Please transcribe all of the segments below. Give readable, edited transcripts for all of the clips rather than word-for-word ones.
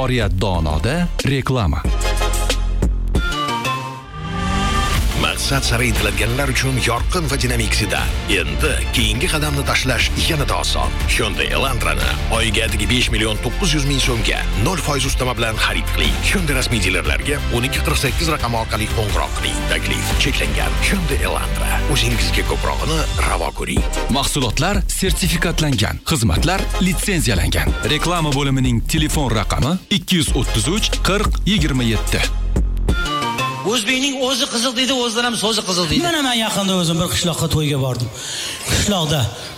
Oriyat Donoda reklama. Maqsad sari intiladiganlar uchun yorqin va dinamik sedan. Endi keyingi qadamni tashlash yanada oson. Hyundai Elantra'ni oyiga 5.900.000 so'mga 0% ustama bilan xarid qiling. Hyundai rasmiy dilerlarga 1248 raqami orqali qo'ng'iroq qiling. Taklif cheklangan. Hyundai Elantra. O'zingizga ko'prog'ini ravo ko'ring. Mahsulotlar sertifikatlangan, xizmatlar litsenziyalangan. Reklama bo'limining telefon raqami 233 40 27. O'zbekning o'zi qiziq deydi, o'zidan ham so'zi qiziq deydi. Mana men yaqinda o'zim bir qishloqqa to'yga bordim. Qishloqda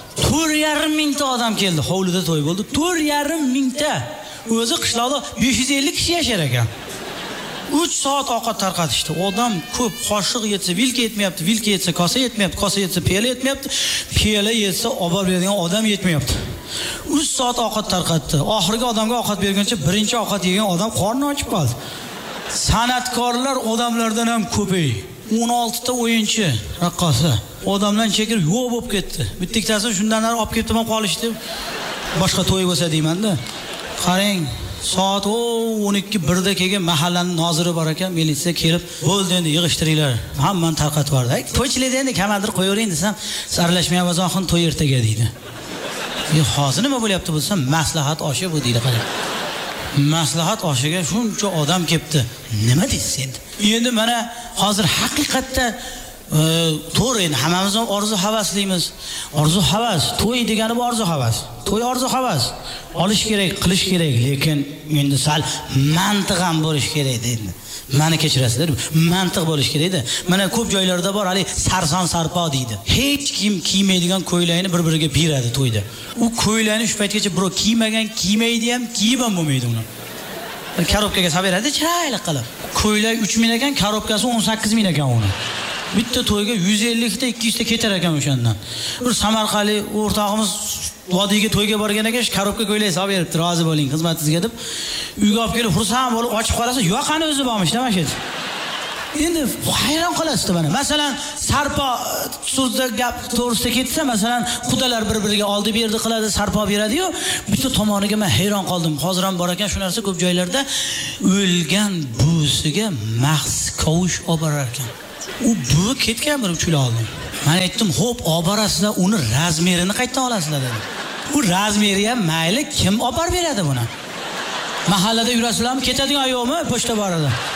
4,5 mingta odam keldi. Hovlida to'y bo'ldi. 4,5 mingta. O'zi qishloqda 550 kishi yashar ekan. 3 soat ovqat tarqatishdi. Odam ko'p, qoshiq yetsa vilka yetmayapti, vilka yetsa kosa yetmayapti, kosa yetsa piyola yetmayapti, piyola yetsa olib beradigan odam yetmayapti. 3 soat ovqat tarqatdi. Oxirgi odamga ovqat berguncha birinchi ovqat yegan odam qorni ochib qoldi. San'atkorlar odamlardan ham ko'pay. 16 ta o'yinchi, raqqosa. Odamdan chekirib yo'q bo'lib ketdi. Bittasi shundan nari olib ketib ham qolishdi. Boshqa to'y bo'lsa deyman-da. Qarang, soat 12:01 da kelgan mahallaning noziri bor ekan, militsiya kelib, bo'ldi endi yig'ishtiringlar. Hammani tarqatib yubordi. To'ychilikda endi kamandir qo'yavering desam, saralashmayapmiz oxin to'y ertaga deydi. Hozir nima bo'lyapti bo'lsam, maslahat oshi bu deydi qarang. Maslahat oshiga shuncha odam kelibdi. Nima deysiz endi? Endi mana hozir haqiqatda to'g'ri, endi hammamiz ham orzu havaslaymiz. Orzu havas, to'y degani bu orzu havas. To'y orzu havas. Olish kerak, qilish kerak, lekin endi sal mantiq ham bo'lish kerak endi. Mani kechirasizlar, mantiq bo'lish kerak-da. Mana ko'p joylarda bor, hali sarson sarpo deydi. Hech kim kiymaydigan ko'ylakni bir-biriga beradi to'yda. U ko'ylakni shu paytgacha birov kiymagan, kiymaydi ham, kiyib ham bo'lmaydi uni. Bir korobkaga solib beradi, chiroyli qilib. Ko'ylak 3 ming ekan, korobkasi 18 ming ekan uni. Bitta to'yga 150 ta, 200 ta ketar ekan o'shandan. Bir samarqalik o'rtog'imiz vodiyga to'yga borgan ekan, korobka ko'ylak solib beribdi, rozi bo'ling xizmatingizga deb. Uyga olib kelib xursand bo'lib ochib qarasa, yo'q qani o'zi bormish, nima shu? Endi hayron qolasiz mana. Masalan, sarpo so'zda gap to'g'risida ketsa, masalan, xudolar bir-biriga oldi berdi qiladi, sarpo beradi-yu, bitta tomoniga men hayron qoldim. Hozir ham bor ekan shu narsa ko'p joylarda o'lgan buvisiga mahs kovush olib borar ekan. U buvi ketgan bir uchula oldi. Men aytdim, "Xo'p, olib borasizlar, uni razmerini qayerdan olasizlar?" dedim. Bu razmeri ham mayli, kim olib beradi buni? Mahallada yurasizlarmi? Ketadigan yo'qmi? Pochta boradi.